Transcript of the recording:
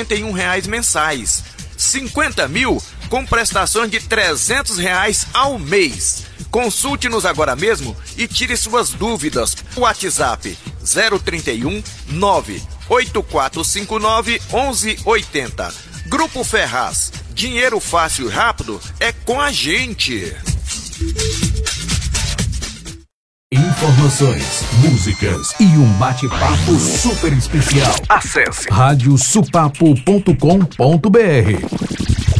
R$51 mensais. 50 mil com prestações de R$300 ao mês. Consulte-nos agora mesmo e tire suas dúvidas. WhatsApp 031 98459 1180. Grupo Ferraz. Dinheiro fácil e rápido é com a gente. Informações, músicas e um bate-papo super especial. Acesse radiosupapo.com.br.